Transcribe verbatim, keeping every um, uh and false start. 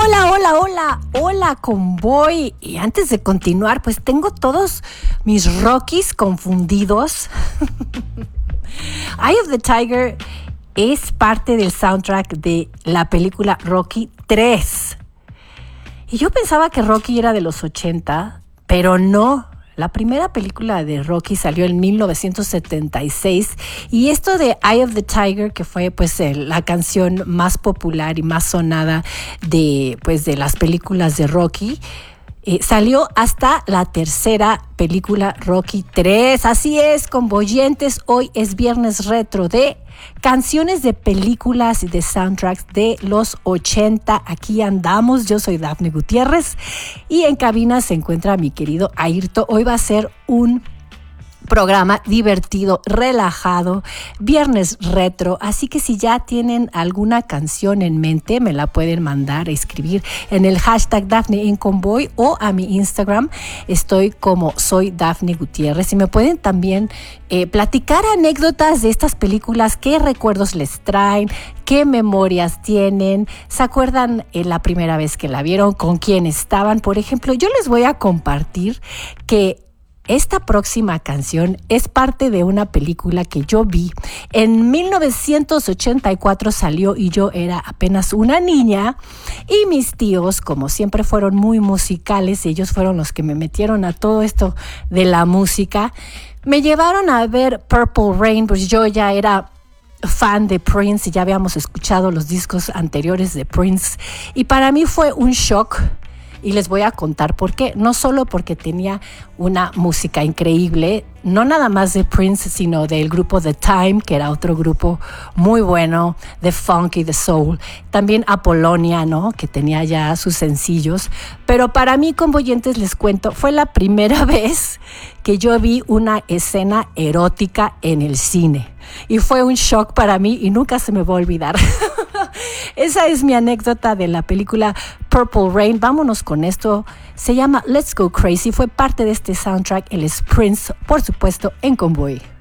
Hola, hola, hola, hola, convoy. Y antes de continuar, pues tengo todos mis Rockies confundidos. Eye of the Tiger es parte del soundtrack de la película Rocky tres. Y yo pensaba que Rocky era de los ochenta, pero no. La primera película de Rocky salió en mil novecientos setenta y seis y esto de Eye of the Tiger, que fue pues la canción más popular y más sonada de pues de las películas de Rocky, eh, salió hasta la tercera película, Rocky tres. Así es, convoyentes, hoy es viernes retro de canciones de películas y de soundtracks de los ochenta. Aquí andamos, yo soy Dafne Gutiérrez y en cabina se encuentra mi querido Airto. Hoy va a ser un programa divertido, relajado, viernes retro, así que si ya tienen alguna canción en mente, me la pueden mandar a escribir en el hashtag Dafne en Convoy o a mi Instagram. Estoy como soy Dafne Gutiérrez y me pueden también eh, platicar anécdotas de estas películas, qué recuerdos les traen, qué memorias tienen, se acuerdan eh, la primera vez que la vieron, con quién estaban. Por ejemplo, yo les voy a compartir que esta próxima canción es parte de una película que yo vi. En mil novecientos ochenta y cuatro salió y yo era apenas una niña y mis tíos, como siempre, fueron muy musicales. Ellos fueron los que me metieron a todo esto de la música. Me llevaron a ver Purple Rain, pues yo ya era fan de Prince y ya habíamos escuchado los discos anteriores de Prince y para mí fue un shock. Y les voy a contar por qué. No solo porque tenía una música increíble, no nada más de Prince, sino del grupo The Time, que era otro grupo muy bueno, de funk y de soul. También Apollonia, ¿no? Que tenía ya sus sencillos. Pero para mí, convoyentes, les cuento, fue la primera vez que yo vi una escena erótica en el cine. Y fue un shock para mí y nunca se me va a olvidar. Esa es mi anécdota de la película Purple Rain. Vámonos con esto. Se llama Let's Go Crazy. Fue parte de este soundtrack. Él es Prince, por supuesto, en Convoy.